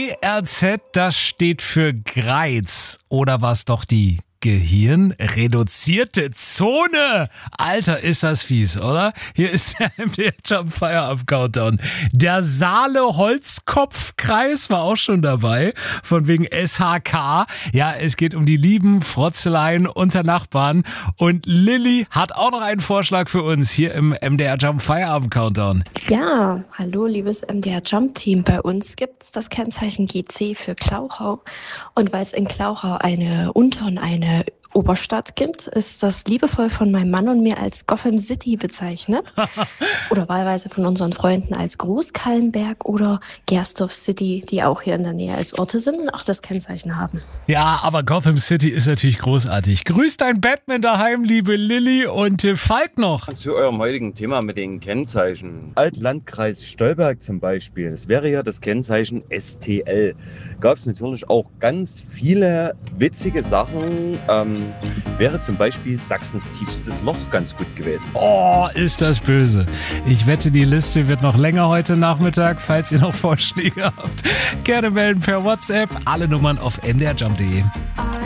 GRZ, das steht für Greiz. Oder was doch die Gehirnreduzierte Zone. Alter, ist das fies, oder? Hier ist der MDR Jump Feierabend Countdown. Der Saale-Holzkopf-Kreis war auch schon dabei, von wegen SHK. Ja, es geht um die lieben Frotzeleien unter Nachbarn. Und Lilly hat auch noch einen Vorschlag für uns hier im MDR Jump Feierabend Countdown. Ja, hallo liebes MDR Jump Team. Bei uns gibt's das Kennzeichen GC für Klauchau. Und weil es in Klauchau eine Unter- und eine Oberstadt gibt, ist das liebevoll von meinem Mann und mir als Gotham City bezeichnet. Oder wahlweise von unseren Freunden als Großkallenberg oder Gersdorf City, die auch hier in der Nähe als Orte sind und auch das Kennzeichen haben. Ja, aber Gotham City ist natürlich großartig. Grüß dein Batman daheim, liebe Lilly, und Falk noch. Zu eurem heutigen Thema mit den Kennzeichen. Altlandkreis Stolberg zum Beispiel, das wäre ja das Kennzeichen STL. Gab es natürlich auch ganz viele witzige Sachen. Wäre zum Beispiel Sachsens tiefstes Loch ganz gut gewesen. Oh, ist das böse. Ich wette, die Liste wird noch länger heute Nachmittag. Falls ihr noch Vorschläge habt, gerne melden per WhatsApp. Alle Nummern auf mdrjump.de.